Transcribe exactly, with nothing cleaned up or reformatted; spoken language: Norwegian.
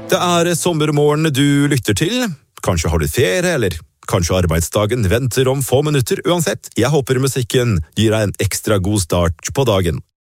Det er sommermorgen du lytter til. Kanskje har du ferie, eller kanskje arbeidsdagen venter om få minutter. Uansett, jeg håper musikken gir deg en ekstra god start på dagen.